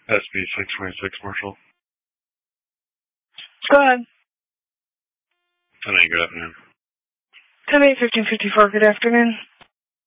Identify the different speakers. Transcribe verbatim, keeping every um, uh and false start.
Speaker 1: S B six twenty-six, Marshall.
Speaker 2: Go ahead.
Speaker 1: ten eight, good afternoon.
Speaker 2: ten eight fifteen fifty-four, good afternoon.